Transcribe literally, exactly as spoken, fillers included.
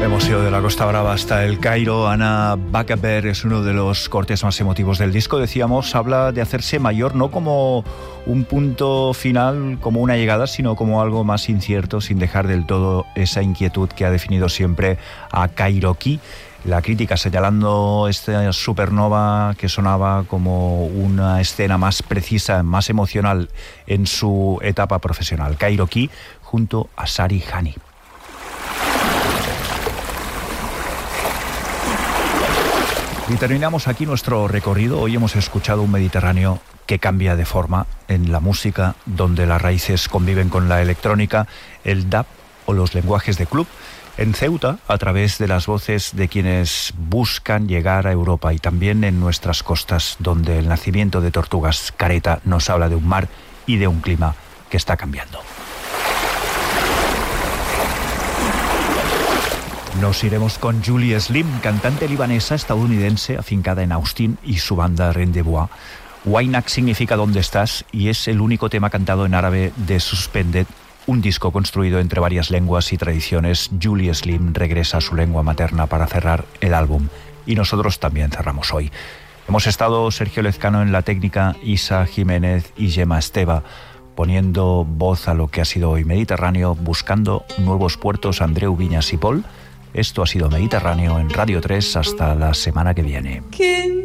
Hemos ido de la Costa Brava hasta el Cairo. Anna Bakaber es uno de los cortes más emotivos del disco. Decíamos, habla de hacerse mayor no como un punto final, como una llegada, sino como algo más incierto, sin dejar del todo esa inquietud que ha definido siempre a Kairoki. La crítica señalando esta supernova que sonaba como una escena más precisa, más emocional en su etapa profesional. Kairoki junto a Sari Hani. Y terminamos aquí nuestro recorrido. Hoy hemos escuchado un Mediterráneo que cambia de forma en la música, donde las raíces conviven con la electrónica, el dub o los lenguajes de club. En Ceuta, a través de las voces de quienes buscan llegar a Europa, y también en nuestras costas, donde el nacimiento de Tortugas Careta nos habla de un mar y de un clima que está cambiando. Nos iremos con Julie Slim, cantante libanesa estadounidense afincada en Austin, y su banda Rendezvous. Waynak significa ¿dónde estás? Y es el único tema cantado en árabe de Suspended, un disco construido entre varias lenguas y tradiciones. Julie Slim regresa a su lengua materna para cerrar el álbum, y nosotros también cerramos hoy. Hemos estado Sergio Lezcano en la técnica, Isa Jiménez y Gemma Esteva, poniendo voz a lo que ha sido hoy Mediterráneo, buscando nuevos puertos, Andreu Viñas y Paul. Esto ha sido Mediterráneo en Radio tres. Hasta la semana que viene.